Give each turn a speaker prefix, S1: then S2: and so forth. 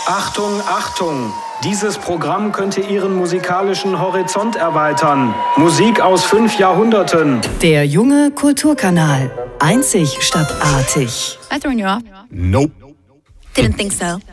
S1: Achtung, Achtung! Dieses Programm könnte Ihren musikalischen Horizont erweitern. Musik aus 5 Jahrhunderten.
S2: Der junge Kulturkanal. Einzig statt artig.
S3: I throwing you off?
S4: Nope.
S3: Didn't think so.